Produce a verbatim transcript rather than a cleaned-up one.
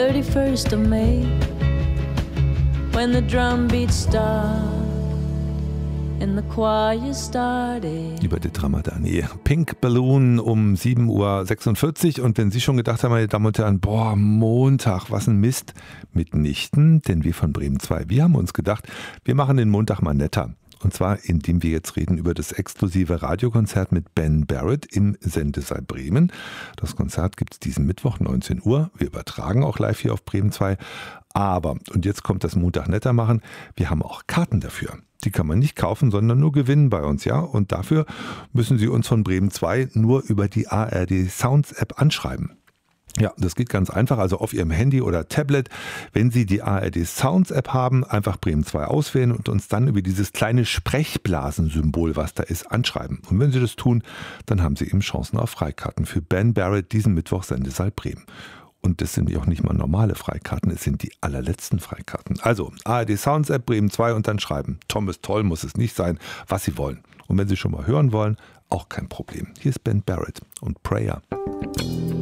thirty-first of May, when the drum beats start and the choir started. Über die Dramadani. Pink Balloon um sieben Uhr sechsundvierzig. Und wenn Sie schon gedacht haben, meine Damen und Herren, boah, Montag, was ein Mist. Mitnichten, denn wir von Bremen zwei, wir haben uns gedacht, wir machen den Montag mal netter. Und zwar, indem wir jetzt reden über das exklusive Radiokonzert mit Ben Barrett im Sendesaal Bremen. Das Konzert gibt es diesen Mittwoch, neunzehn Uhr. Wir übertragen auch live hier auf Bremen zwei. Aber, und jetzt kommt das Montag netter machen, wir haben auch Karten dafür. Die kann man nicht kaufen, sondern nur gewinnen bei uns, ja. Und dafür müssen Sie uns von Bremen zwei nur über die A R D Sounds App anschreiben. Ja, das geht ganz einfach, also auf Ihrem Handy oder Tablet, wenn Sie die A R D Sounds App haben, einfach Bremen zwei auswählen und uns dann über dieses kleine Sprechblasensymbol, was da ist, anschreiben. Und wenn Sie das tun, dann haben Sie eben Chancen auf Freikarten für Ben Barrett diesen Mittwoch Sendesaal Bremen. Und das sind ja auch nicht mal normale Freikarten, es sind die allerletzten Freikarten. Also A R D Sounds App Bremen zwei und dann schreiben. Tom ist toll, muss es nicht sein, was Sie wollen. Und wenn Sie schon mal hören wollen, auch kein Problem. Hier ist Ben Barrett und Prayer.